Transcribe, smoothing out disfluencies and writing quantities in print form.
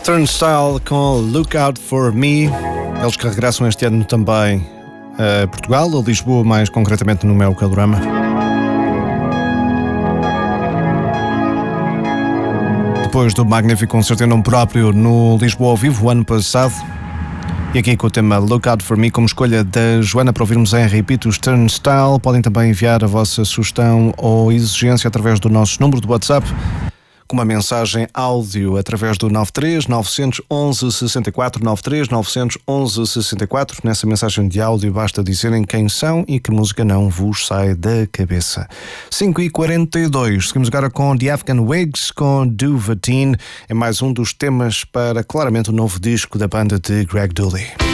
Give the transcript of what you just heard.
Turnstile com Look Out For Me. Eles que regressam este ano também a Portugal, a Lisboa, mais concretamente no Mel Calorama. Depois do magnífico concerto em nome próprio no Lisboa ao vivo o ano passado. E aqui com o tema Look Out For Me como escolha da Joana para ouvirmos em repeat os Turnstile. Podem também enviar a vossa sugestão ou exigência através do nosso número de WhatsApp com uma mensagem áudio através do 93 911 64 93 911 64. Nessa mensagem de áudio basta dizerem quem são e que música não vos sai da cabeça. 5h42, seguimos agora com The Afghan Wigs com Duvatine. É mais um dos temas para claramente o novo disco da banda de Greg Dulli.